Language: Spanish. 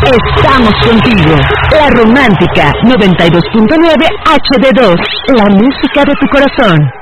Estamos contigo. La Romántica 92.9 HD2, la música de tu corazón.